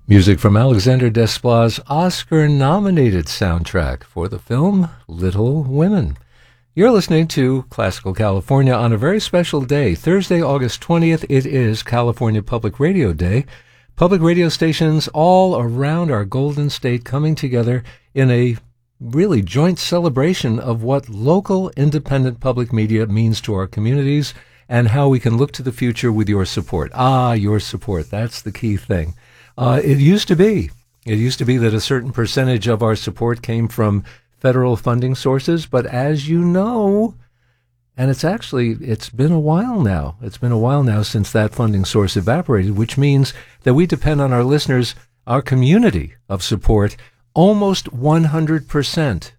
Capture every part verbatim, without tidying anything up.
Music from Alexander Desplat's Oscar-nominated soundtrack for the film Little Women. You're listening to Classical California on a very special day, Thursday, August twentieth. It is California Public Radio Day. Public radio stations all around our Golden State coming together in a really joint celebration of what local independent public media means to our communities and how we can look to the future with your support. Ah, your support. That's the key thing. Uh, it used to be, it used to be that a certain percentage of our support came from federal funding sources, but as you know, and it's actually, it's been a while now, it's been a while now since that funding source evaporated, which means that we depend on our listeners, our community of support, almost one hundred percent.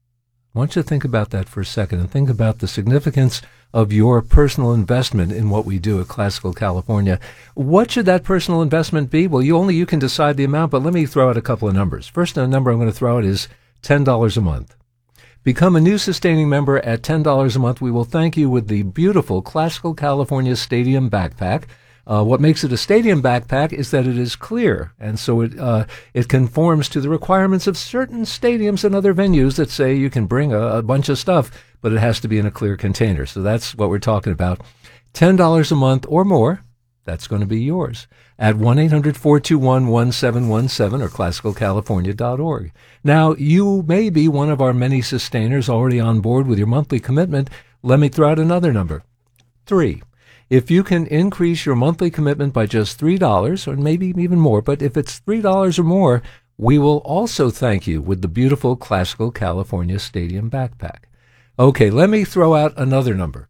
I want you to think about that for a second and think about the significance of your personal investment in what we do at Classical California. What should that personal investment be? Well, you only you can decide the amount, but let me throw out a couple of numbers. First, a number I'm going to throw out is ten dollars a month. Become a new sustaining member at ten dollars a month. We will thank you with the beautiful Classical California Stadium Backpack. Uh, what makes it a stadium backpack is that it is clear, and so it uh, it conforms to the requirements of certain stadiums and other venues that say you can bring a, a bunch of stuff, but it has to be in a clear container. So that's what we're talking about. ten dollars a month or more, that's going to be yours at one eight hundred four two one one seven one seven or classical california dot org. Now, you may be one of our many sustainers already on board with your monthly commitment. Let me throw out another number. Three. If you can increase your monthly commitment by just three dollars, or maybe even more, but if it's three dollars or more, we will also thank you with the beautiful Classical California Stadium Backpack. Okay, let me throw out another number.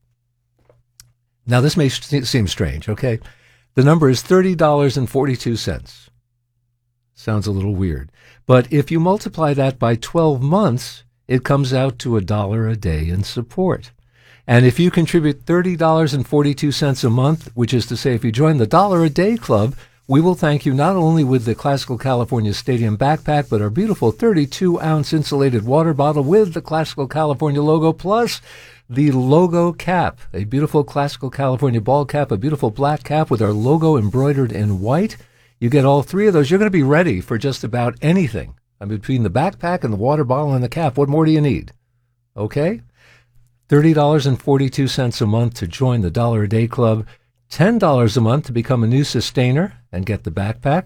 Now, this may seem strange, okay? The number is thirty dollars and forty-two cents. Sounds a little weird. But if you multiply that by twelve months, it comes out to a dollar a day in support. And if you contribute thirty dollars and forty-two cents a month, which is to say if you join the Dollar a Day Club, we will thank you not only with the Classical California Stadium Backpack, but our beautiful thirty-two ounce insulated water bottle with the Classical California logo, plus the logo cap, a beautiful Classical California ball cap, a beautiful black cap with our logo embroidered in white. You get all three of those. You're going to be ready for just about anything. I mean, between the backpack and the water bottle and the cap, what more do you need? Okay? thirty dollars and forty-two cents a month to join the Dollar a Day Club, ten dollars a month to become a new sustainer and get the backpack,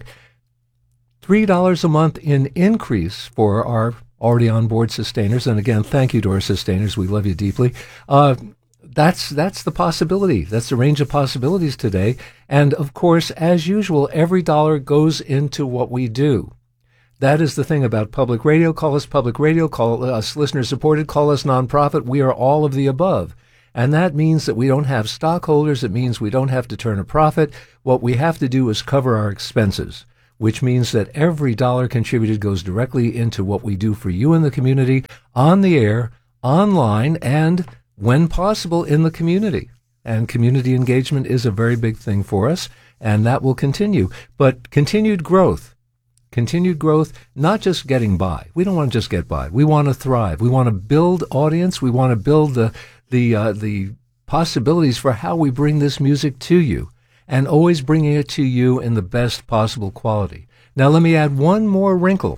three dollars a month in increase for our already on board sustainers. And again, thank you to our sustainers. We love you deeply. Uh, that's that's the possibility. That's the range of possibilities today. And of course, as usual, every dollar goes into what we do. That is the thing about public radio. Call us public radio, call us listener-supported, call us nonprofit. We are all of the above. And that means that we don't have stockholders. It means we don't have to turn a profit. What we have to do is cover our expenses, which means that every dollar contributed goes directly into what we do for you in the community, on the air, online, and, when possible, in the community. And community engagement is a very big thing for us, and that will continue. But continued growth. Continued growth, not just getting by. We don't want to just get by. We want to thrive. We want to build audience. We want to build the the uh, the possibilities for how we bring this music to you, and always bringing it to you in the best possible quality. Now, let me add one more wrinkle.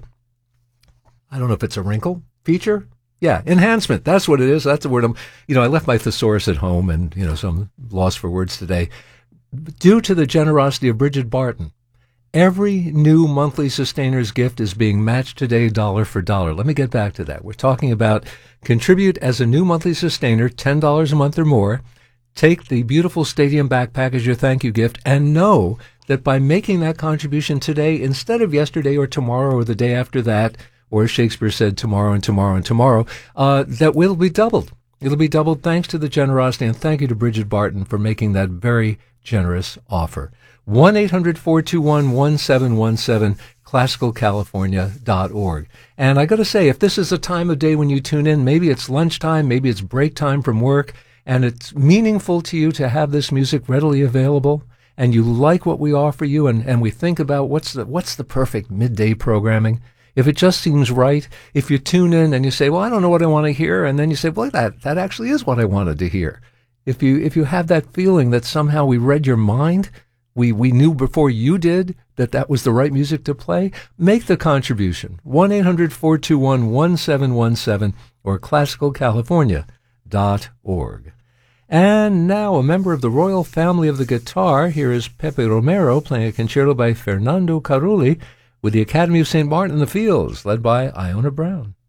I don't know if it's a wrinkle. Feature? Yeah, enhancement. That's what it is. That's the word. I'm, you know, I left my thesaurus at home, and, you know, so I'm lost for words today. Due to the generosity of Bridget Barton, every new monthly sustainer's gift is being matched today dollar for dollar. Let me get back to that. We're talking about contribute as a new monthly sustainer, ten dollars a month or more. Take the beautiful stadium backpack as your thank you gift, and know that by making that contribution today, instead of yesterday or tomorrow or the day after that, or as Shakespeare said, tomorrow and tomorrow and tomorrow, uh, that will be doubled. It'll be doubled thanks to the generosity, and thank you to Bridget Barton for making that very generous offer. one eight hundred four two one one seven one seven, classical california dot org. And I got to say, if this is a time of day when you tune in, maybe it's lunchtime, maybe it's break time from work, and it's meaningful to you to have this music readily available, and you like what we offer you, and, and we think about what's the what's the perfect midday programming. If it just seems right, if you tune in and you say, well, I don't know what I want to hear, and then you say, well, that, that actually is what I wanted to hear. If you if you have that feeling that somehow we read your mind, we, we knew before you did that that was the right music to play, make the contribution. one eight hundred four two one one seven one seven or classical california dot org. And now a member of the royal family of the guitar, here is Pepe Romero playing a concerto by Fernando Carulli with the Academy of Saint Martin in the Fields, led by Iona Brown.